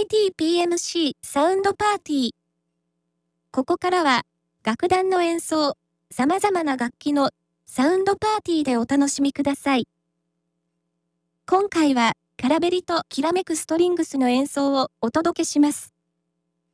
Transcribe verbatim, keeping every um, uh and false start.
イティーピーエムシー サウンドパーティー。ここからは、楽団の演奏、様々な楽器のサウンドパーティーでお楽しみください。今回は、カラベリときらめくストリングスの演奏をお届けします。